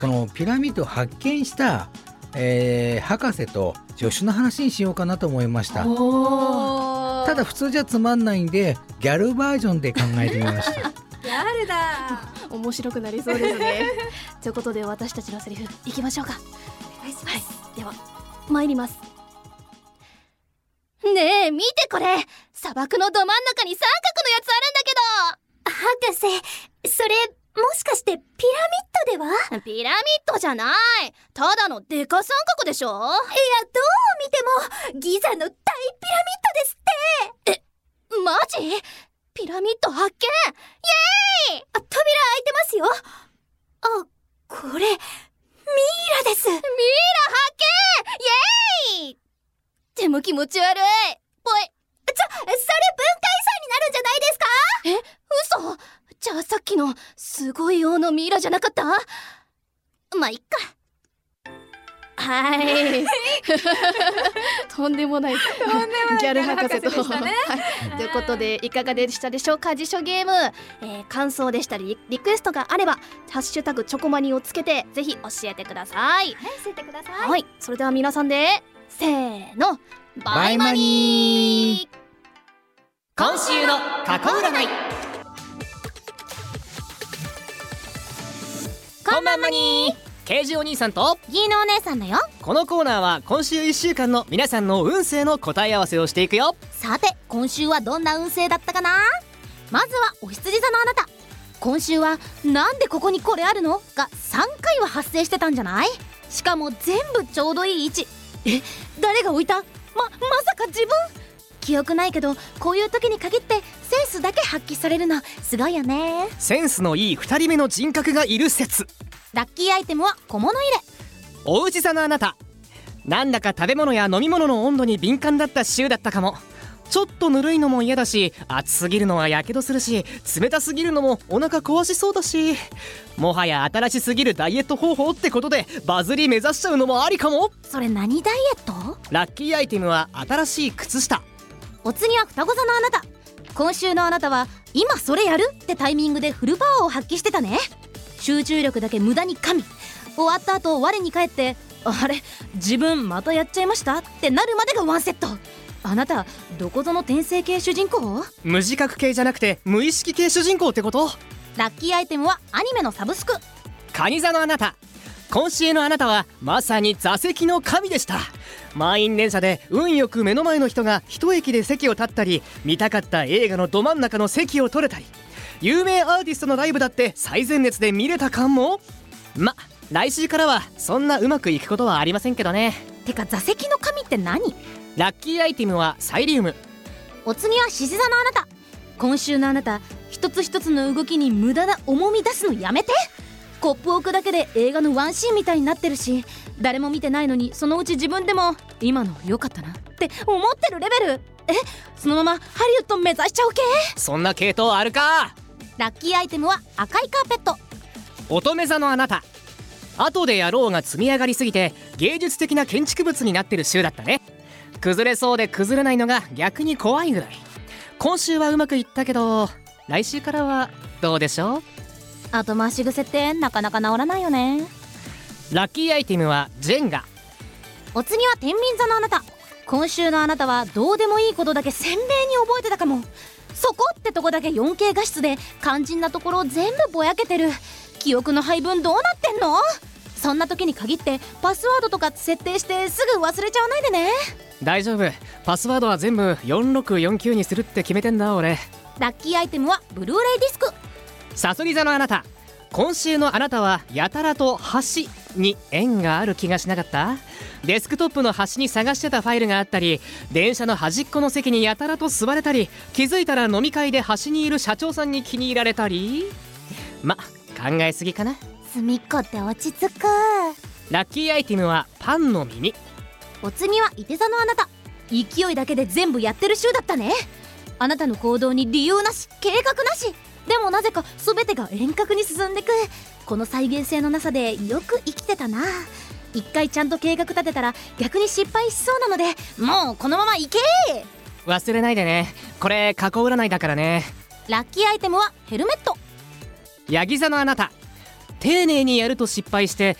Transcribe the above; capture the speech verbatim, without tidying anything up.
このピラミッドを発見した、えー、博士と助手の話にしようかなと思いました。 おただ普通じゃつまんないんでギャルバージョンで考えてみました。 ギャルだ。 面白くなりそうですね。ということで私たちのセリフいきましょうか。 お願いします。 はい、では参ります。ねえ見てこれ、砂漠のど真ん中に三角のやつあるんだけど。 博士、それもしかしてピラミッドでは？ ピラミッドじゃない、ただのデカ三角でしょ。いや、どう見てもギザの大ピラミッドですって。 え、マジ？ピラミッド発見！イエーイ！ あ、扉開いてますよ。あ、これミイラです。ミイラ発見！イエーイ！でも気持ち悪い。ぽい。 ちょ、それ文化遺産になるんじゃないですか？ え、嘘？じゃあさっきのすごい量のミイラじゃなかった？まあいっか。はい。とんでもないギャル博士と、ね、はい、ということでいかがでしたでしょうか。辞書ゲーム、えー、感想でしたりリクエストがあればハッシュタグチョコマニをつけてぜひ教えてください。 はい、教えてください。 はい、それでは皆さんでせーの、バイマニー。 今週の過去占い。こんばんまにー。ケージお兄さんとギーのお姉さんだよ。 このコーナーは今週いっしゅうかんの皆さんの運勢の答え合わせをしていくよ。 さて今週はどんな運勢だったかな。まずはお羊座のあなた。今週はなんでここにこれあるのがさんかいは発生してたんじゃない？しかも全部ちょうどいい位置。え、誰が置いた？ま、まさか自分？記憶ないけどこういう時に限ってセンスだけ発揮されるのすごいよね。 センスのいいふたりめの人格がいる説。 ラッキーアイテムは小物入れ。 おうち座のあなた、なんだか食べ物や飲み物の温度に敏感だった週だったかも。ちょっとぬるいのも嫌だし、熱すぎるのはやけどするし、冷たすぎるのもお腹壊しそうだし、もはや新しすぎるダイエット方法ってことでバズり目指しちゃうのもありかも。 それ何ダイエット？ ラッキーアイテムは新しい靴下。 お次は双子座のあなた。今週のあなたは今それやるってタイミングでフルパワーを発揮してたね。集中力だけ無駄に神、終わった後我に返ってあれ自分またやっちゃいましたってなるまでがワンセット。あなたどこぞの転生系主人公？ 無自覚系じゃなくて無意識系主人公ってこと？ ラッキーアイテムはアニメのサブスク。 蟹座のあなた、今週のあなたはまさに座席の神でした。満員電車で運よく目の前の人が一駅で席を立ったり、見たかった映画のど真ん中の席を取れたり、有名アーティストのライブだって最前列で見れた感も。ま、来週からはそんなうまくいくことはありませんけどね。 てか座席の神って何？ ラッキーアイテムはサイリウム。 お次は獅子座のあなた。今週のあなた、一つ一つの動きに無駄な重み出すのやめて。コップ置くだけで映画のワンシーンみたいになってるし、誰も見てないのにそのうち自分でも今の良かったなって思ってるレベル。え、そのままハリウッド目指しちゃう系？ そんな系統あるか。 ラッキーアイテムは赤いカーペット。 乙女座のあなた、後でやろうが積み上がりすぎて芸術的な建築物になってる週だったね。崩れそうで崩れないのが逆に怖いぐらい。今週はうまくいったけど来週からはどうでしょう。 後回し癖ってなかなか治らないよね。 ラッキーアイテムはジェンガ。 お次は天秤座のあなた。今週のあなたはどうでもいいことだけ鮮明に覚えてたかも。そこってとこだけ よんケー 画質で肝心なところ全部ぼやけてる。記憶の配分どうなってんの？そんな時に限ってパスワードとか設定してすぐ忘れちゃわないでね。 大丈夫、パスワードは全部よんろくよんきゅうにするって決めてんだ俺。 ラッキーアイテムはブルーレイディスク。 さそり座のあなた、今週のあなたはやたらと端に縁がある気がしなかった？デスクトップの端に探してたファイルがあったり、電車の端っこの席にやたらと座れたり、気づいたら飲み会で端にいる社長さんに気に入られたり。ま、考えすぎかな。 隅っこって落ち着く。 ラッキーアイテムはパンの耳。 お次は伊手座のあなた。勢いだけで全部やってる週だったね。あなたの行動に理由なし、計画なし、でもなぜか全てが遠隔に進んでく。この再現性のなさでよく生きてたな。一回ちゃんと計画立てたら逆に失敗しそうなので、もうこのまま行け。 忘れないでね、これ過去占いだからね。 ラッキーアイテムはヘルメット。 ヤギ座のあなた、 丁寧にやると失敗して